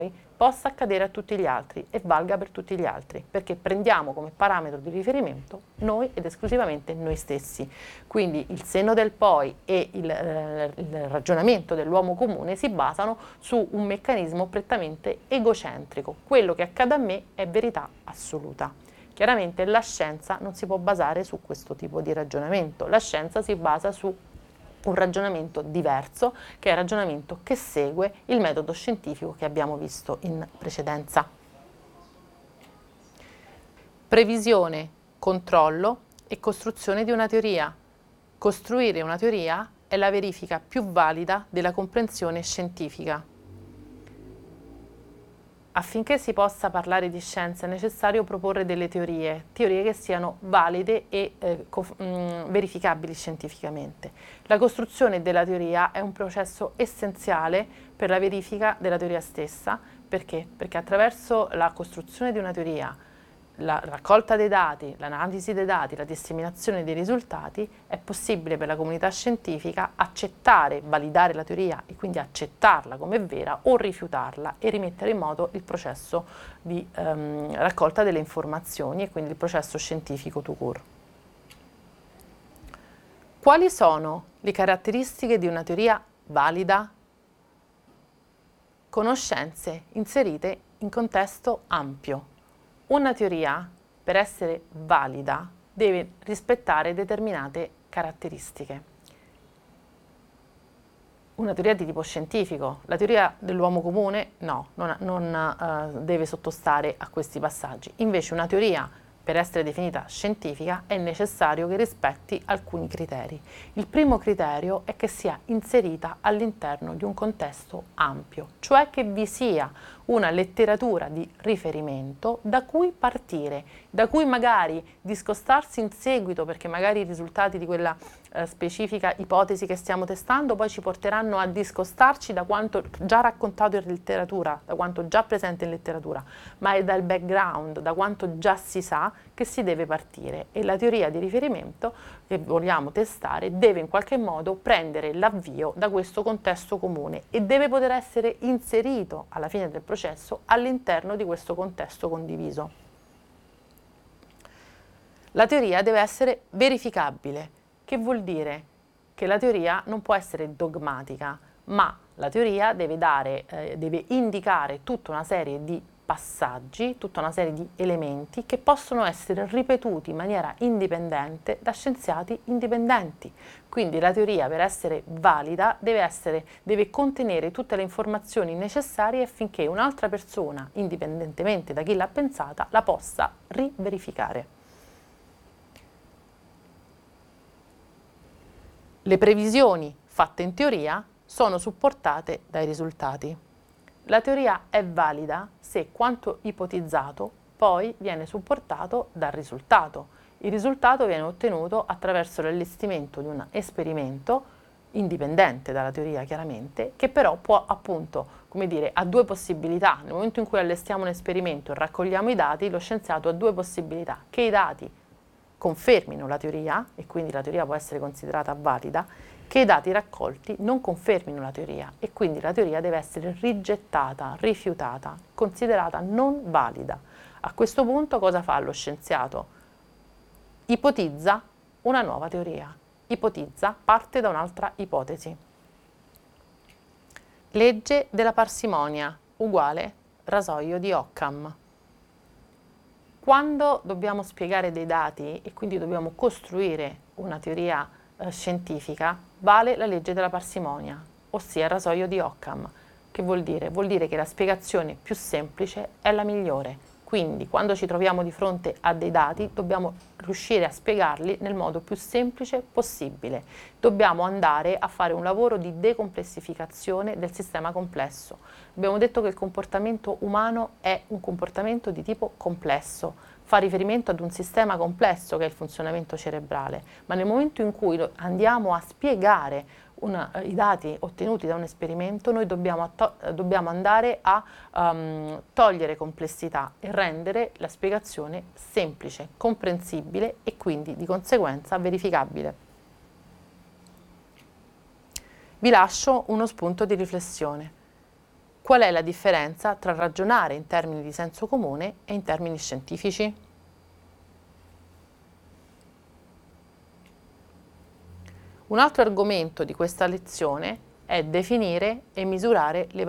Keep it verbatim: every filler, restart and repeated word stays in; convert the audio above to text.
possa accadere a tutti gli altri e valga per tutti gli altri, perché prendiamo come parametro di riferimento noi ed esclusivamente noi stessi. Quindi il senno del poi e il, eh, il ragionamento dell'uomo comune si basano su un meccanismo prettamente egocentrico. Quello che accade a me è verità assoluta. Chiaramente la scienza non si può basare su questo tipo di ragionamento, la scienza si basa su un ragionamento diverso, che è il ragionamento che segue il metodo scientifico che abbiamo visto in precedenza. Previsione, controllo e costruzione di una teoria. Costruire una teoria è la verifica più valida della comprensione scientifica. Affinché si possa parlare di scienza è necessario proporre delle teorie, teorie che siano valide e eh, mh, verificabili scientificamente. La costruzione della teoria è un processo essenziale per la verifica della teoria stessa. Perché? Perché attraverso la costruzione di una teoria, la raccolta dei dati, l'analisi dei dati, la disseminazione dei risultati, è possibile per la comunità scientifica accettare, validare la teoria e quindi accettarla come vera o rifiutarla e rimettere in moto il processo di ehm, raccolta delle informazioni e quindi il processo scientifico tout court. Quali sono le caratteristiche di una teoria valida? Conoscenze inserite in contesto ampio. Una teoria, per essere valida, deve rispettare determinate caratteristiche. Una teoria di tipo scientifico, la teoria dell'uomo comune, no, non, non uh, deve sottostare a questi passaggi. Invece una teoria, per essere definita scientifica, è necessario che rispetti alcuni criteri. Il primo criterio è che sia inserita all'interno di un contesto ampio, cioè che vi sia una letteratura di riferimento da cui partire, da cui magari discostarsi in seguito, perché magari i risultati di quella eh, specifica ipotesi che stiamo testando poi ci porteranno a discostarci da quanto già raccontato in letteratura, da quanto già presente in letteratura, ma è dal background, da quanto già si sa che si deve partire, e la teoria di riferimento che vogliamo testare deve in qualche modo prendere l'avvio da questo contesto comune e deve poter essere inserito alla fine del processo all'interno di questo contesto condiviso. La teoria deve essere verificabile, che vuol dire che la teoria non può essere dogmatica, ma la teoria deve dare, eh, deve indicare tutta una serie di passaggi, tutta una serie di elementi che possono essere ripetuti in maniera indipendente da scienziati indipendenti. Quindi la teoria, per essere valida, deve, essere, deve contenere tutte le informazioni necessarie affinché un'altra persona, indipendentemente da chi l'ha pensata, la possa riverificare. Le previsioni fatte in teoria sono supportate dai risultati. La teoria è valida se quanto ipotizzato poi viene supportato dal risultato. Il risultato viene ottenuto attraverso l'allestimento di un esperimento indipendente dalla teoria, chiaramente, che però può appunto, come dire, ha due possibilità. Nel momento in cui allestiamo un esperimento e raccogliamo i dati, lo scienziato ha due possibilità: che i dati confermino la teoria e quindi la teoria può essere considerata valida, che i dati raccolti non confermino la teoria e quindi la teoria deve essere rigettata, rifiutata, considerata non valida. A questo punto cosa fa lo scienziato? Ipotizza una nuova teoria, ipotizza, parte da un'altra ipotesi. Legge della parsimonia uguale rasoio di Occam. Quando dobbiamo spiegare dei dati e quindi dobbiamo costruire una teoria eh, scientifica, vale la legge della parsimonia, ossia il rasoio di Occam. Che vuol dire? Vuol dire che la spiegazione più semplice è la migliore. Quindi quando ci troviamo di fronte a dei dati dobbiamo riuscire a spiegarli nel modo più semplice possibile. Dobbiamo andare a fare un lavoro di decomplessificazione del sistema complesso. Abbiamo detto che il comportamento umano è un comportamento di tipo complesso, fa riferimento ad un sistema complesso che è il funzionamento cerebrale, ma nel momento in cui andiamo a spiegare Una, i dati ottenuti da un esperimento, noi dobbiamo, dobbiamo andare a um, togliere complessità e rendere la spiegazione semplice, comprensibile e quindi di conseguenza verificabile. Vi lascio uno spunto di riflessione. Qual è la differenza tra ragionare in termini di senso comune e in termini scientifici? Un altro argomento di questa lezione è definire e misurare le